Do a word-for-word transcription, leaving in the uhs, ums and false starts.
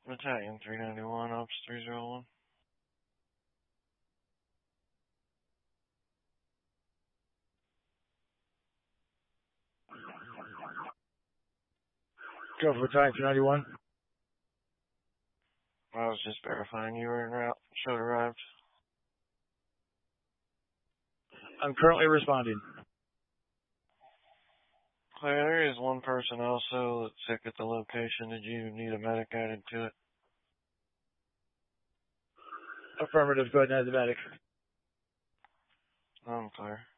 Battalion three ninety-one, Ops three oh one. Go for Battalion three ninety-one. I was just verifying you were en route. Should have arrived. I'm currently responding. Claire, there is one person also that's sick at the location. Did you need a medic added to it? Affirmative. Go ahead and add the medic. I'm clear.